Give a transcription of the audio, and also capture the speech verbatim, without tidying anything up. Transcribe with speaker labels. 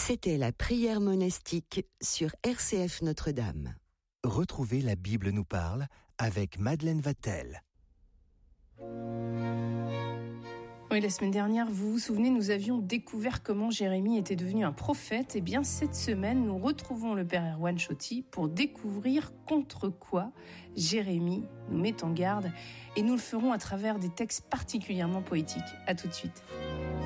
Speaker 1: C'était la prière monastique sur R C F Notre-Dame.
Speaker 2: Retrouvez La Bible nous parle avec Madeleine Vatel.
Speaker 3: Oui, la semaine dernière, vous vous souvenez, nous avions découvert comment Jérémie était devenu un prophète. Eh bien, cette semaine, nous retrouvons le père Erwan Chotti pour découvrir contre quoi Jérémie nous met en garde. Et nous le ferons à travers des textes particulièrement poétiques. À tout de suite.